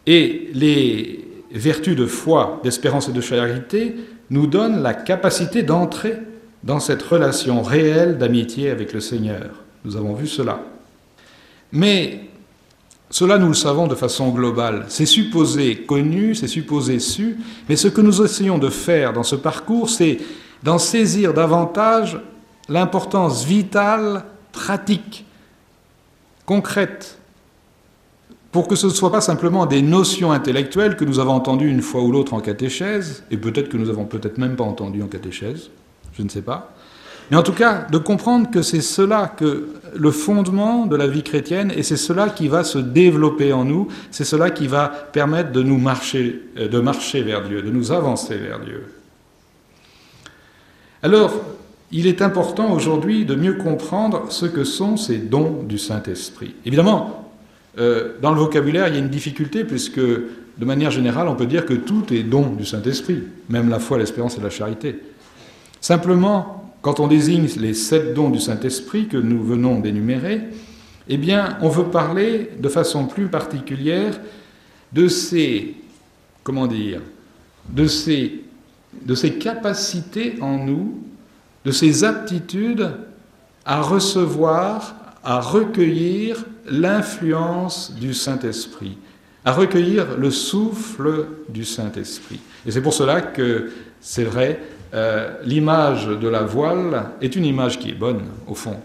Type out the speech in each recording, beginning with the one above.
Et les vertus de foi, d'espérance et de charité nous donnent la capacité d'entrer dans cette relation réelle d'amitié avec le Seigneur. Nous avons vu cela. Mais cela, nous le savons de façon globale. C'est supposé connu, c'est supposé su, mais ce que nous essayons de faire dans ce parcours, c'est d'en saisir davantage l'importance vitale, pratique, concrète, pour que ce ne soit pas simplement des notions intellectuelles que nous avons entendues une fois ou l'autre en catéchèse, et peut-être que nous avons peut-être même pas entendues en catéchèse, je ne sais pas, mais en tout cas de comprendre que c'est cela que le fondement de la vie chrétienne, et c'est cela qui va se développer en nous, c'est cela qui va permettre de nous marcher vers Dieu, de nous avancer vers Dieu. Alors, il est important aujourd'hui de mieux comprendre ce que sont ces dons du Saint-Esprit. Évidemment, dans le vocabulaire, il y a une difficulté, puisque, de manière générale, on peut dire que tout est don du Saint-Esprit, même la foi, l'espérance et la charité. Simplement, quand on désigne les 7 dons du Saint-Esprit que nous venons d'énumérer, eh bien, on veut parler de façon plus particulière de ces, de ces capacités en nous, de ces aptitudes à recevoir, à recueillir l'influence du Saint-Esprit, à recueillir le souffle du Saint-Esprit. Et c'est pour cela que, c'est vrai, l'image de la voile est une image qui est bonne, au fond.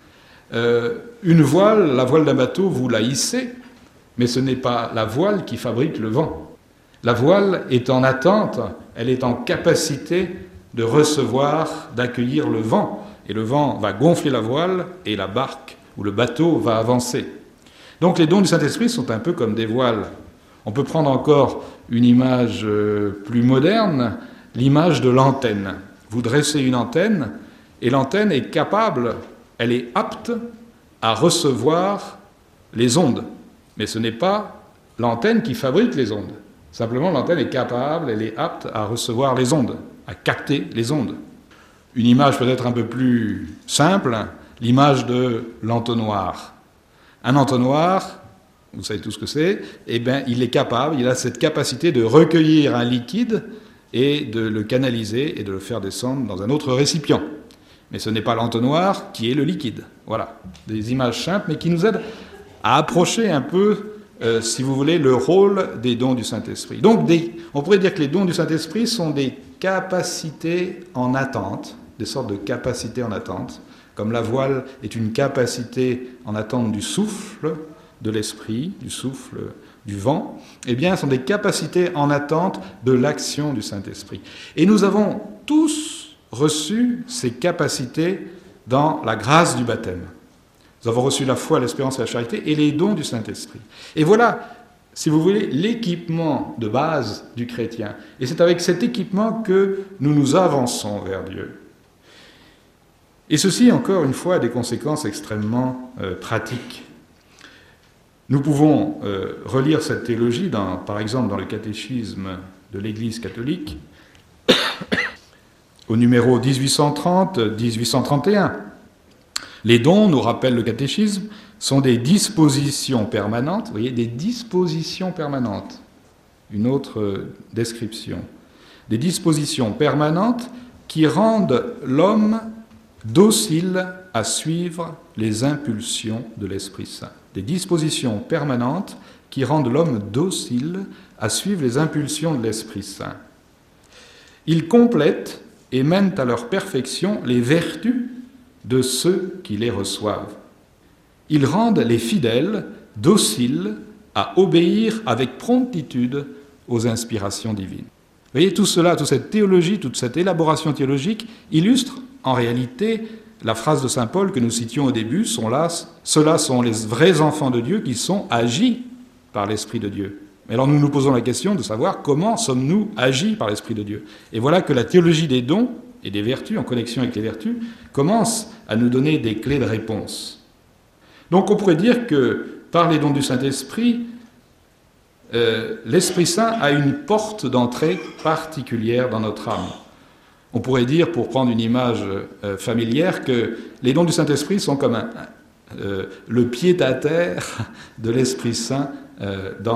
Une voile, la voile d'un bateau, vous la hissez, mais ce n'est pas la voile qui fabrique le vent. La voile est en attente, elle est en capacité de recevoir, d'accueillir le vent. Et le vent va gonfler la voile et la barque ou le bateau va avancer. Donc les dons du Saint-Esprit sont un peu comme des voiles. On peut prendre encore une image plus moderne, l'image de l'antenne. Vous dressez une antenne, et l'antenne est capable, elle est apte à recevoir les ondes. Mais ce n'est pas l'antenne qui fabrique les ondes. Simplement, l'antenne est capable, elle est apte à recevoir les ondes, à capter les ondes. Une image peut-être un peu plus simple, l'image de l'entonnoir. Un entonnoir, vous savez tout ce que c'est, eh bien, il est capable, il a cette capacité de recueillir un liquide et de le canaliser et de le faire descendre dans un autre récipient. Mais ce n'est pas l'entonnoir qui est le liquide. Voilà, des images simples, mais qui nous aident à approcher un peu, si vous voulez, le rôle des dons du Saint-Esprit. Donc, on pourrait dire que les dons du Saint-Esprit sont des capacités en attente, des sortes de capacités en attente, comme la voile est une capacité en attente du souffle de l'esprit, du souffle du vent, eh bien, ce sont des capacités en attente de l'action du Saint-Esprit. Et nous avons tous reçu ces capacités dans la grâce du baptême. Nous avons reçu la foi, l'espérance et la charité et les dons du Saint-Esprit. Et voilà, si vous voulez, l'équipement de base du chrétien. Et c'est avec cet équipement que nous nous avançons vers Dieu. Et ceci, encore une fois, a des conséquences extrêmement pratiques. Nous pouvons relire cette théologie, par exemple, dans le catéchisme de l'Église catholique, au numéro 1830-1831. Les dons, nous rappelle le catéchisme, sont des dispositions permanentes, vous voyez, des dispositions permanentes, une autre description, des dispositions permanentes qui rendent l'homme docile à suivre les impulsions de l'Esprit Saint. Des dispositions permanentes qui rendent l'homme docile à suivre les impulsions de l'Esprit Saint. Ils complètent et mènent à leur perfection les vertus de ceux qui les reçoivent. Ils rendent les fidèles dociles à obéir avec promptitude aux inspirations divines. Vous voyez, tout cela, toute cette théologie, toute cette élaboration théologique illustre en réalité la phrase de saint Paul que nous citions au début, ceux-là sont les vrais enfants de Dieu qui sont agis par l'Esprit de Dieu. Mais alors nous nous posons la question de savoir comment sommes-nous agis par l'Esprit de Dieu. Et voilà que la théologie des dons et des vertus, en connexion avec les vertus, commence à nous donner des clés de réponse. Donc on pourrait dire que par les dons du Saint-Esprit, l'Esprit Saint a une porte d'entrée particulière dans notre âme. On pourrait dire, pour prendre une image familière, que les dons du Saint-Esprit sont comme le pied-à-terre de l'Esprit Saint dans